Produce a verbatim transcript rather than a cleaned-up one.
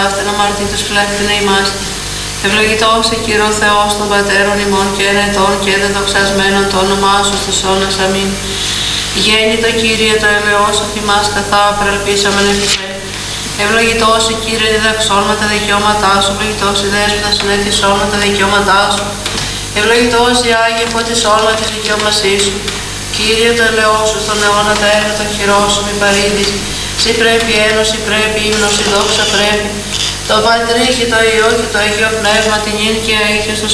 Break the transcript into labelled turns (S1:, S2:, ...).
S1: αυτήν αμαρτήτως φυλαχθήνε ημάς. Ευλογητός η Κύριε ο Θεός των Πατέρων ημών και εν ετών και δεδοξασμένων το όνομά σου στους αιώνας. Αμήν. Γέννητο Κύριε το ελαιός of ημάς καθά προελπίσαμεν εφησέ. Ευλογητός η Κύριε διδαξών με τα δικαιώματά σου, ευλογητός η δέσποτα συνέτησόν με τα δικαιώματά σου. Ευλογητός η Άγιε φωτισόν με τη δικαιώμασή σου. Κύριε το ελαιός σου στον αιώνα τα έργα των χειρών σου μη παρήδεις. Συ πρέπει ένωση, πρέπει ύμνος, η δόξα πρέπει. Το Πατρί και το Υιό και το Αγίο Πνεύμα την ίν και αΐχε στους